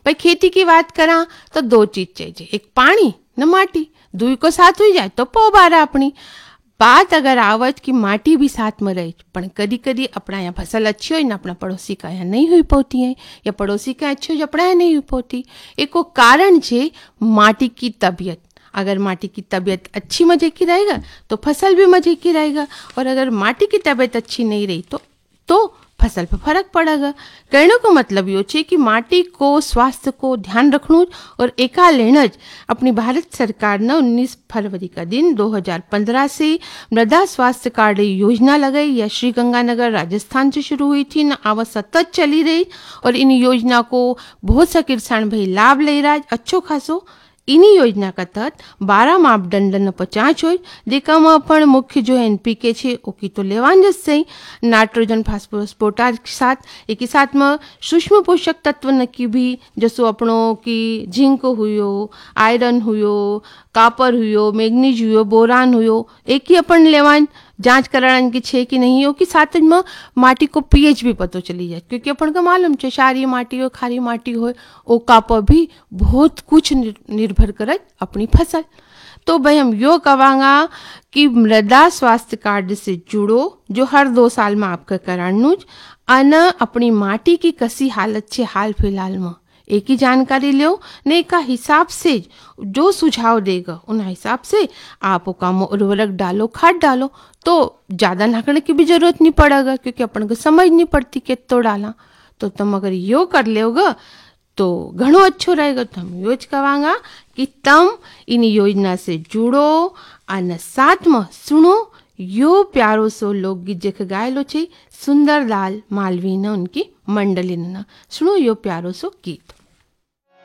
भाई खेती की बात करा तो दो चीज चाहिए, एक पानी न माटी, दुई को साथ हुई जाए तो पो बारा अपनी बात अगर आवत कि माटी भी साथ में रहे, पण कदी कदी अपना यहाँ फसल अच्छी हो ना अपना पड़ोसी का यहाँ नहीं हुई पाती है, या पड़ोसी का अच्छी हो अपना यहाँ नहीं हुई पाती। एक वो कारण है माटी की तबीयत। अगर माटी की तबीयत अच्छी मजे की रहेगा तो फसल भी मजे की रहेगा, और अगर माटी की तबीयत अच्छी नहीं रही तो फसल पर फर्क पड़ेगा। कहने को मतलब यो छे कि माटी को स्वास्थ्य को ध्यान रखना और एका लेना। अपनी भारत सरकार ने 19 फरवरी का दिन 2015 से मृदा स्वास्थ्य कार्ड योजना लगाई, या श्री गंगानगर राजस्थान से शुरू हुई थी ना, आवा सतत चली रही, और इन योजना को बहुत सा किसान भाई लाभ ले रहा है अच्छो खासो। इन्हीं योजना का तहत 12 मापदंड न 50 हो, जेका में अपन मुख्य जो एनपीके छे ओकी तो लेवान ज सही, नाइट्रोजन फास्फोरस पोटास के साथ एक ही साथ में सूक्ष्म पोषक तत्व न की भी, जसो अपनों की जिंक हुयो, आयरन हुयो, कापर हुयो, मैग्नीज हुयो, बोरान हुयो, एक ही अपन लेवान जांच कराने की छे कि नहीं हो, कि साथ में माटी को पीएच भी पतो चली जाए, क्योंकि अपन को मालूम है क्षारीय माटी हो खारी माटी हो ओका पर भी बहुत कुछ निर्भर करे अपनी फसल। तो भाई हम यो कवांगा कि मृदा स्वास्थ्य कार्ड से जुड़ो, जो हर 2 साल में आपका करानुज, अन अपनी माटी की कसी हालत छे हाल फिलहाल में एक ही जानकारी लो ने का हिसाब से जो सुझाव देगा उन हिसाब से आप काम उर्वरक डालो, खाद डालो, तो ज्यादा नाकने की भी जरूरत नहीं पड़ेगा, क्योंकि अपन को समझ नहीं पड़ती कि तो डाला। तो तुम अगर यो कर लोगे तो घणो अच्छो रहेगा। तो हम योज कवांगा कि तम इन योजना से जुड़ो और साथ में सुनो यो प्यारो सो लोकगीत जेके गायलो छे सुंदरलाल मालवी ने उनकी मंडली ने, सुनो यो प्यारो सो गीत।